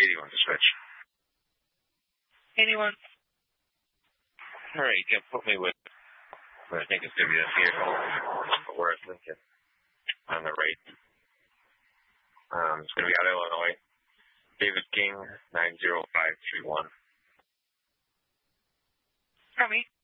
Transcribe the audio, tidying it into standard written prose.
81 to switch. 81. All right, you can put me with what I think is going to be a vehicle. Worth Lincoln on the right. It's going to be out of Illinois. David King, 90531. Copy.